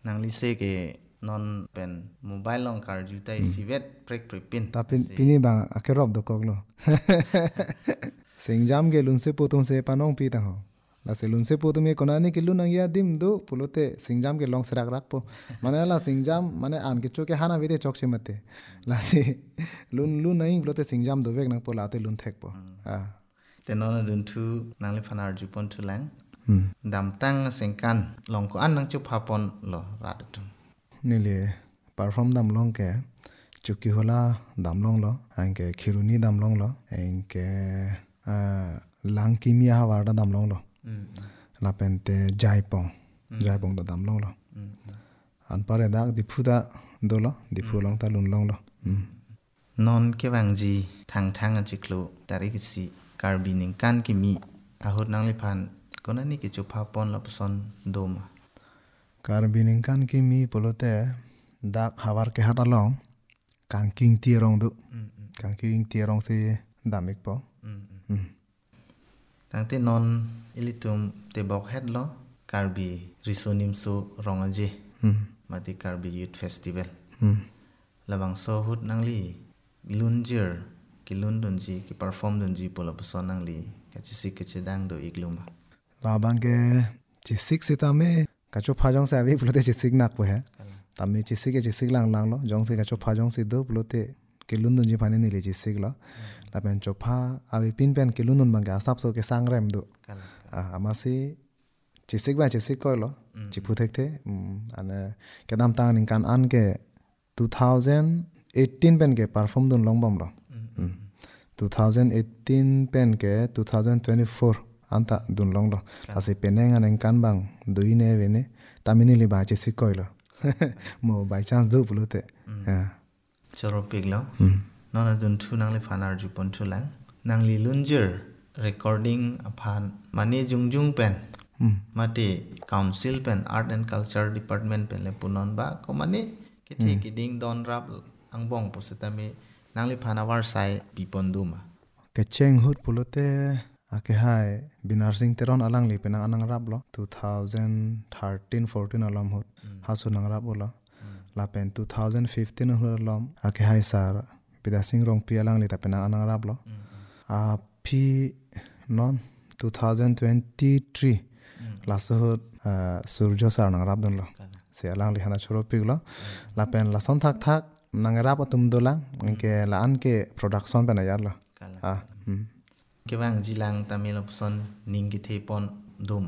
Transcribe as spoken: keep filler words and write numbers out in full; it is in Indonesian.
nang lise ke non pen mobile long kar jutai sivet prek prepin Tapi pini bang akerop do koglo. Singjam ke lunse putum se panong pi tang ho. La se lunse putum ye konani ke lunang ya dim do pulote singjam ke long serak rak po. Mane la singjam mane an ke choke hana vite chok chemate. La se lun lun naing pulote singjam do vek nang po late lun thek po. Ah. Te non dun tu nang le phanar ju pon tu lang. Dam tang sengkan long ko an nang chu phapon lo radatum. Nile perform dam long ke chuki hola dam long lo anke khiruni dam long lo anke lang kimia hawarda dam long lo la pente jaipong jaipong da dam long lo an pare dak diphuda dolo diphu long ta lun long lo Non ke wangji thang thang achiklo tari kisi karbining kan ki mi ahut nang le phan konani ke chu phapon lo pson doma. Karbining kan ki mi polote dak hawar ke hata long kangking tierong du kangking tierong se damik po Tangte non ilitum te bok het lo karbi risonim so rongaje mati karbi youth festival labang so hut nangli lunjer ki lun dunji ki perform dunji pola pson nangli kachisi kachedang do igluma labang ke chisik sitame kacho phajong se abi polote chisik nak po hai tami chisik ke chisik lang lang lo jong se kacho phajong se do polote ke lun dunji phane ni le chisik lo la pen chopha abi pin pen ke lun dun bang ga sap so ke sang rem do amasi chisik ba chisik ko lo chipu thek the ane ke dam tang ning kan an ke twenty eighteen pen ke perform dun long bom lo twenty eighteen pen ke twenty twenty-four anta dun long lo ase peneng anen kan bang duine vene tamini li ba chisik ko lo mo by chance do pulote choro piglo non dun thu nang le phanar ju pon thu lang nang li lunjer recording aphan mani jung jung pen mate council pen art and culture department pen le punon ba ko mani ke the ki ding don rap angbong positami nang le phana war sai pipon duma ke cheng hut pulote ake hai binar sing teron alang li penang anang rap lo twenty thirteen fourteen alam hut hasu nang rap lo la pen twenty fifteen hut alam ake hai sar pida sing rong pi alang li ta penang anang rap lo a pi non twenty twenty-three la so hut surjo sar nang rap don lo se alang li hana choro pig lo la pen la son thak thak nang rap atum dolang ke la an ke production pen ayar lo ah ke wang jilang tamil opson ning ki the pon duma